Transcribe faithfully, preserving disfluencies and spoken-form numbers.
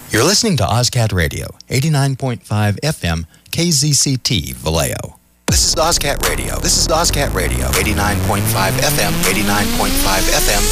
You're listening to OzCat Radio, eighty-nine point five F M, K Z C T, Vallejo. This is OzCat Radio. This is OzCat Radio, eighty-nine point five F M, eighty-nine point five F M.